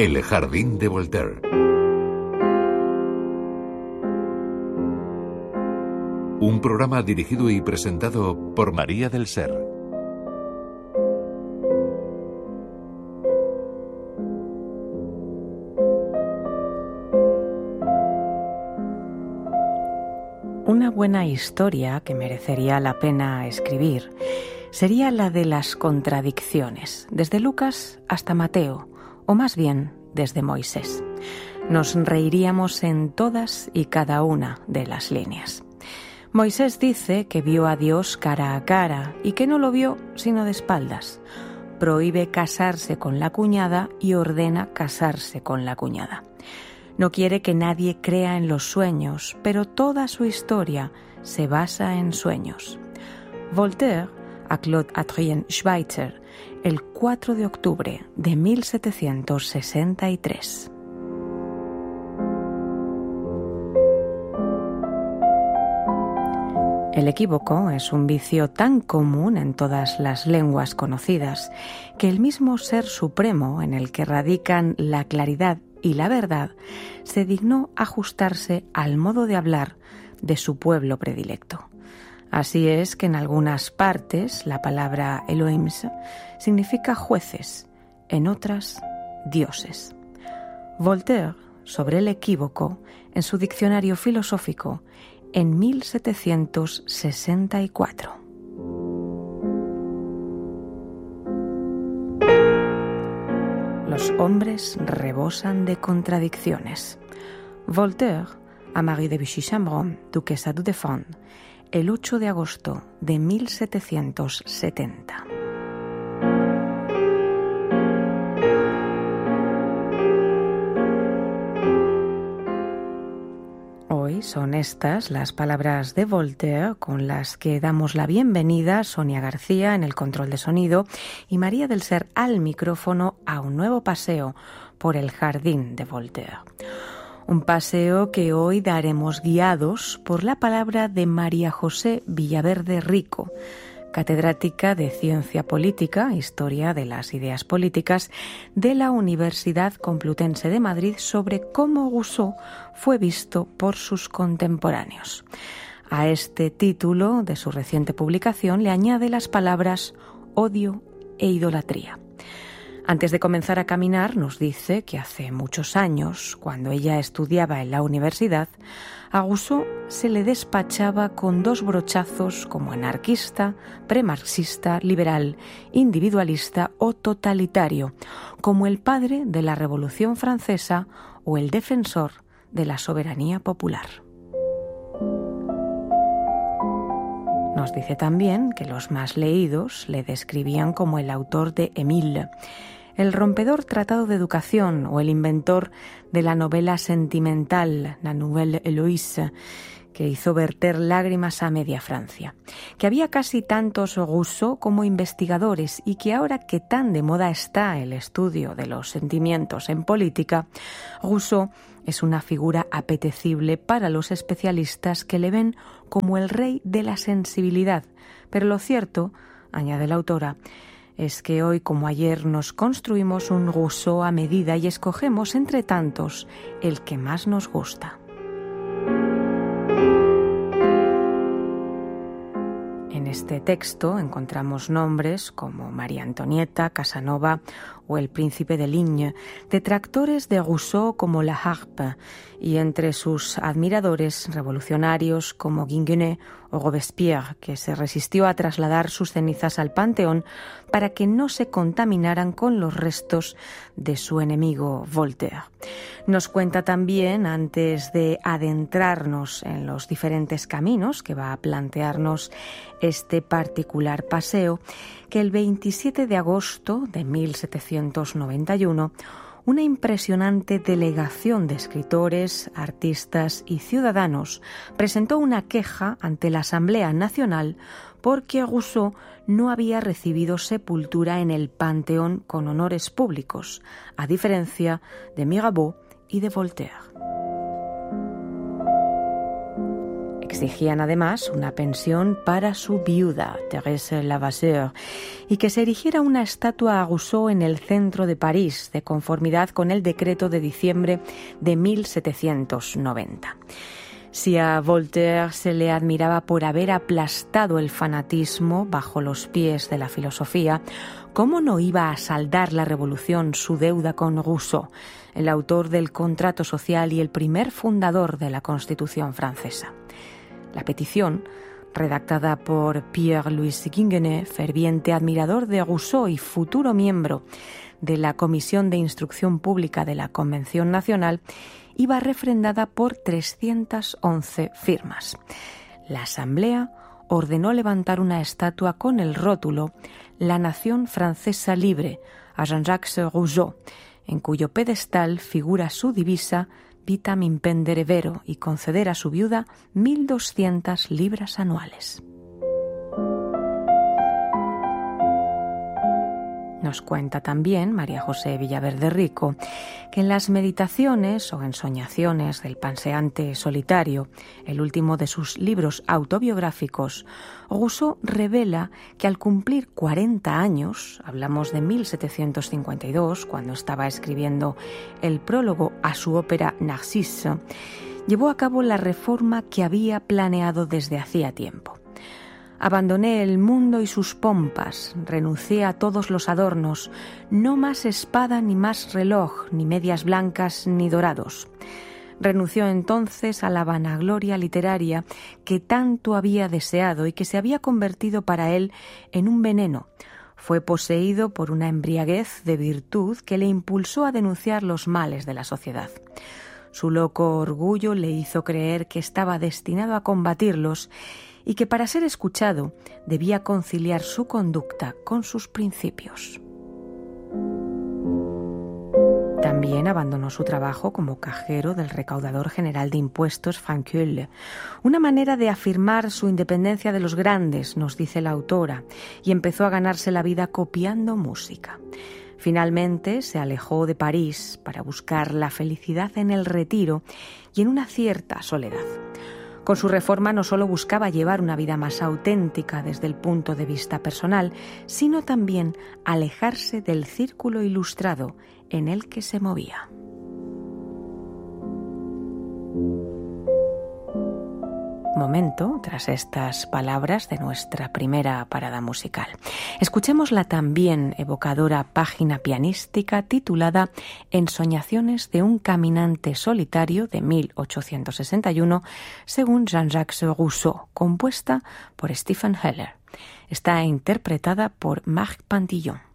El jardín de Voltaire. Un programa dirigido y presentado por María del Ser. Una buena historia que merecería la pena escribir sería la de las contradicciones, desde Lucas hasta Mateo, o más bien desde Moisés. Nos reiríamos en todas y cada una de las líneas. Moisés dice que vio a Dios cara a cara y que no lo vio sino de espaldas. Prohíbe casarse con la cuñada y ordena casarse con la cuñada. No quiere que nadie crea en los sueños, pero toda su historia se basa en sueños. Voltaire, a Claude Adrien Schweitzer, el 4 de octubre de 1763. El equívoco es un vicio tan común en todas las lenguas conocidas que el mismo Ser Supremo en el que radican la claridad y la verdad se dignó ajustarse al modo de hablar de su pueblo predilecto. Así es que en algunas partes la palabra Elohim significa jueces, en otras dioses. Voltaire, sobre el equívoco, en su diccionario filosófico, en 1764. Los hombres rebosan de contradicciones. Voltaire, a Marie de Vichy-Chambron, duquesa du Deffand, el 8 de agosto de 1770. Hoy son estas las palabras de Voltaire con las que damos la bienvenida a Sonia García en el control de sonido y María del Ser al micrófono a un nuevo paseo por el jardín de Voltaire. Un paseo que hoy daremos guiados por la palabra de María José Villaverde Rico, catedrática de Ciencia Política, Historia de las Ideas Políticas de la Universidad Complutense de Madrid, sobre cómo Rousseau fue visto por sus contemporáneos. A este título de su reciente publicación le añade las palabras odio e idolatría. Antes de comenzar a caminar, nos dice que hace muchos años, cuando ella estudiaba en la universidad, a Rousseau se le despachaba con dos brochazos como anarquista, premarxista, liberal, individualista o totalitario, como el padre de la Revolución Francesa o el defensor de la soberanía popular. Nos dice también que los más leídos le describían como el autor de Émile, el rompedor tratado de educación o el inventor de la novela sentimental, La Nouvelle Héloïse, que hizo verter lágrimas a media Francia, que había casi tantos Rousseau como investigadores y que ahora que tan de moda está el estudio de los sentimientos en política, Rousseau es una figura apetecible para los especialistas que le ven como el rey de la sensibilidad. Pero lo cierto, añade la autora, es que hoy como ayer nos construimos un Rousseau a medida y escogemos entre tantos el que más nos gusta. En este texto encontramos nombres como María Antonieta, Casanova o el príncipe de Ligne, detractores de Rousseau como La Harpe, y entre sus admiradores revolucionarios como Ginguené o Robespierre, que se resistió a trasladar sus cenizas al Panteón para que no se contaminaran con los restos de su enemigo Voltaire. Nos cuenta también, antes de adentrarnos en los diferentes caminos que va a plantearnos este particular paseo, que el 27 de agosto de 1791 una impresionante delegación de escritores, artistas y ciudadanos presentó una queja ante la Asamblea Nacional porque Rousseau no había recibido sepultura en el Panteón con honores públicos, a diferencia de Mirabeau y de Voltaire. exigían además una pensión para su viuda, Thérèse Levasseur, y que se erigiera una estatua a Rousseau en el centro de París, de conformidad con el decreto de diciembre de 1790. Si a Voltaire se le admiraba por haber aplastado el fanatismo bajo los pies de la filosofía, ¿cómo no iba a saldar la revolución su deuda con Rousseau, el autor del contrato social y el primer fundador de la Constitución francesa? La petición, redactada por Pierre-Louis Ginguené, ferviente admirador de Rousseau y futuro miembro de la Comisión de Instrucción Pública de la Convención Nacional, iba refrendada por 311 firmas. La Asamblea ordenó levantar una estatua con el rótulo «La Nación Francesa Libre» a Jean-Jacques Rousseau, en cuyo pedestal figura su divisa «Vitam impendere vero» y conceder a su viuda 1.200 libras anuales. Nos cuenta también María José Villaverde Rico que en las meditaciones o ensoñaciones del panseante solitario, el último de sus libros autobiográficos, Rousseau revela que al cumplir 40 años, hablamos de 1752, cuando estaba escribiendo el prólogo a su ópera Narcisse, llevó a cabo la reforma que había planeado desde hacía tiempo. Abandoné el mundo y sus pompas, renuncié a todos los adornos, no más espada ni más reloj, ni medias blancas ni dorados. Renunció entonces a la vanagloria literaria que tanto había deseado y que se había convertido para él en un veneno. Fue poseído por una embriaguez de virtud que le impulsó a denunciar los males de la sociedad. Su loco orgullo le hizo creer que estaba destinado a combatirlos y que para ser escuchado debía conciliar su conducta con sus principios. También abandonó su trabajo como cajero del recaudador general de impuestos Franqueuil, una manera de afirmar su independencia de los grandes, nos dice la autora, y empezó a ganarse la vida copiando música. Finalmente se alejó de París para buscar la felicidad en el retiro y en una cierta soledad. Con su reforma no solo buscaba llevar una vida más auténtica desde el punto de vista personal, sino también alejarse del círculo ilustrado en el que se movía. Momento, tras estas palabras de nuestra primera parada musical. Escuchemos la también evocadora página pianística titulada Ensoñaciones de un caminante solitario de 1861, según Jean-Jacques Rousseau, compuesta por Stephen Heller. Está interpretada por Marc Pantillon.